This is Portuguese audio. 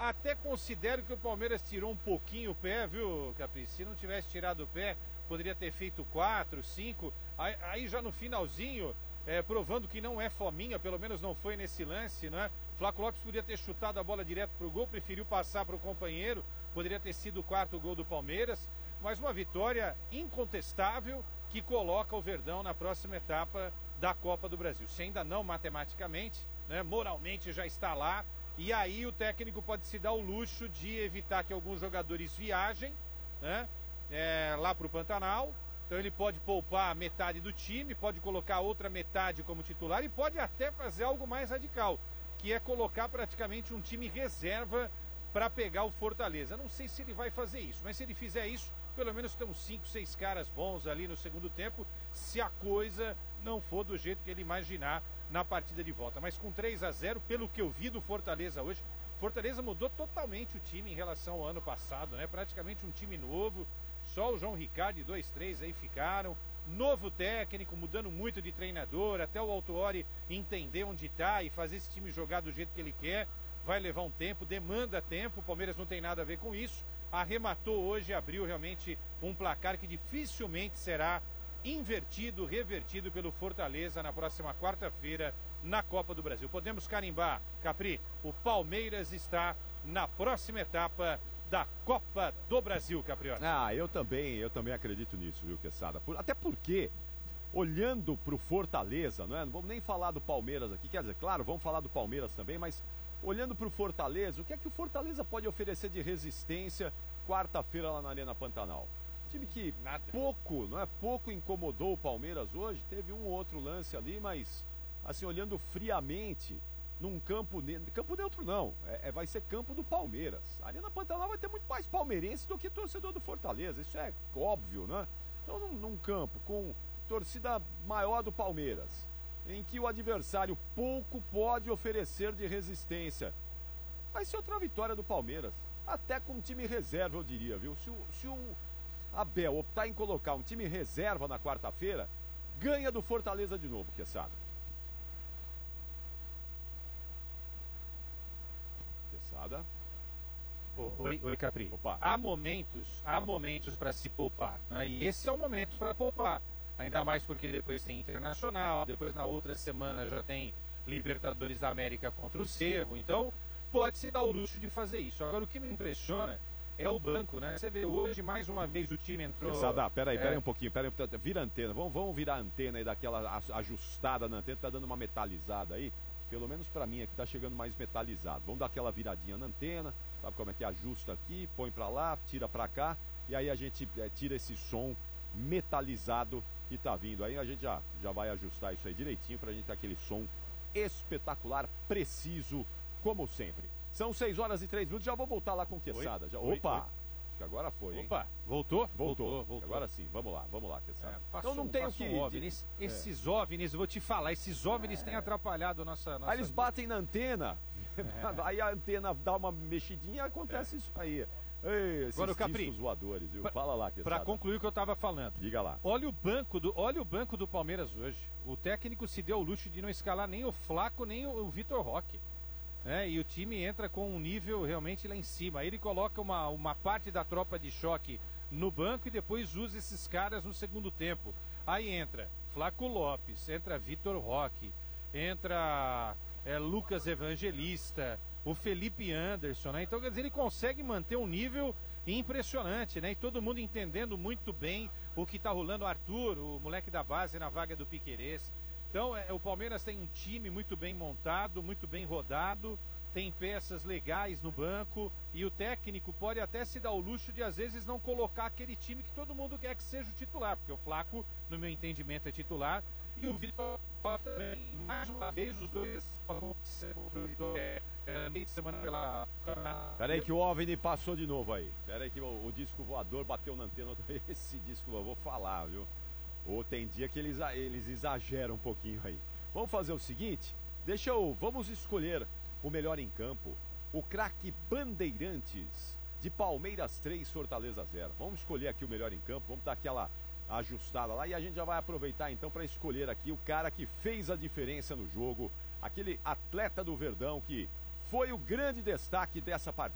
até considero que o Palmeiras tirou um pouquinho o pé, viu, Capri? Se não tivesse tirado o pé, poderia ter feito 4, 5. Aí já no finalzinho, provando que não é fominha, pelo menos não foi nesse lance, né? Flaco Lopes podia ter chutado a bola direto pro gol, preferiu passar pro companheiro, poderia ter sido o 4º gol do Palmeiras, mas uma vitória incontestável que coloca o Verdão na próxima etapa da Copa do Brasil. Se ainda não matematicamente, né, moralmente já está lá, e aí o técnico pode se dar o luxo de evitar que alguns jogadores viajem, né, lá para o Pantanal. Então ele pode poupar metade do time, pode colocar outra metade como titular e pode até fazer algo mais radical, que é colocar praticamente um time reserva para pegar o Fortaleza. Não sei se ele vai fazer isso, mas se ele fizer isso, pelo menos tem uns 5, 6 caras bons ali no segundo tempo, se a coisa não for do jeito que ele imaginar na partida de volta. Mas com 3-0, pelo que eu vi do Fortaleza hoje, Fortaleza mudou totalmente o time em relação ao ano passado, né? Praticamente um time novo, só o João Ricardo e 2, 3 aí ficaram. Novo técnico, mudando muito de treinador, até o Autuori entender onde está e fazer esse time jogar do jeito que ele quer. Vai levar um tempo, demanda tempo, o Palmeiras não tem nada a ver com isso. Arrematou hoje, abriu realmente um placar que dificilmente será invertido, revertido pelo Fortaleza na próxima quarta-feira na Copa do Brasil. Podemos carimbar, Capri, o Palmeiras está na próxima etapa da Copa do Brasil, Caprioti. Eu também acredito nisso, viu, Quesada? Até porque, olhando pro Fortaleza, não vamos nem falar do Palmeiras aqui, quer dizer, claro, vamos falar do Palmeiras também, mas olhando pro Fortaleza, o que é que o Fortaleza pode oferecer de resistência quarta-feira lá na Arena Pantanal? Time que pouco incomodou o Palmeiras hoje, teve um ou outro lance ali, mas assim, olhando friamente, num campo neutro não, vai ser campo do Palmeiras. A Arena Pantanal vai ter muito mais palmeirense do que torcedor do Fortaleza, isso é óbvio, né? Então num campo com torcida maior do Palmeiras, em que o adversário pouco pode oferecer de resistência, vai ser outra vitória do Palmeiras, até com time reserva, eu diria, viu? Se o Abel optar em colocar um time reserva na quarta-feira, ganha do Fortaleza de novo, Quesada. Quesada? Oi, Capri. Opa. Há momentos para se poupar, né? E esse é o momento para poupar. Ainda mais porque depois tem Internacional, depois na outra semana já tem Libertadores da América contra o Cerro. Então, pode se dar o luxo de fazer isso. Agora, o que me impressiona é o banco, né? Você vê hoje, mais uma vez, o time entrou... Quesada, peraí um pouquinho, vira a antena, vamos virar a antena aí, daquela ajustada na antena, tá dando uma metalizada aí, pelo menos pra mim aqui tá chegando mais metalizado. Vamos dar aquela viradinha na antena, sabe como é que ajusta aqui, põe pra lá, tira pra cá, e aí a gente tira esse som metalizado que tá vindo. Aí a gente já vai ajustar isso aí direitinho pra gente ter aquele som espetacular, preciso, como sempre. São 6h03, já vou voltar lá com o Quesada. Opa! Acho que agora foi, hein? Opa, voltou? Voltou. Agora sim, vamos lá, Quesada. Então não tem o que... OVNIs, esses OVNIs, eu vou te falar, esses OVNIs têm atrapalhado a nossa... Aí eles batem na antena, aí a antena dá uma mexidinha e acontece isso aí. Ei, esses agora, Capri, discos voadores, viu? Fala lá, Quesada. Para concluir o que eu estava falando. Diga lá. Olha o banco do Palmeiras hoje. O técnico se deu o luxo de não escalar nem o Flaco, nem o Vitor Roque. E o time entra com um nível realmente lá em cima. Aí ele coloca uma parte da tropa de choque no banco e depois usa esses caras no segundo tempo. Aí entra Flaco Lopes, entra Vitor Roque, entra Lucas Evangelista, o Felipe Anderson, né? Então, quer dizer, ele consegue manter um nível impressionante, né? E todo mundo entendendo muito bem o que está rolando. O Arthur, o moleque da base, na vaga do Piquerez. Então, o Palmeiras tem um time muito bem montado, muito bem rodado, tem peças legais no banco e o técnico pode até se dar o luxo de, às vezes, não colocar aquele time que todo mundo quer que seja o titular, porque o Flaco, no meu entendimento, é titular e o Vitor também. Mais uma vez, os dois meio de semana pela... Peraí que o OVNI passou de novo aí. Peraí que o disco voador bateu na antena. Esse disco eu vou falar, viu? Ou tem dia que eles exageram um pouquinho aí. Vamos fazer o seguinte, vamos escolher o melhor em campo. O craque Bandeirantes, de Palmeiras 3, Fortaleza 0. Vamos escolher aqui o melhor em campo, vamos dar aquela ajustada lá e a gente já vai aproveitar então para escolher aqui o cara que fez a diferença no jogo, aquele atleta do Verdão que foi o grande destaque dessa partida.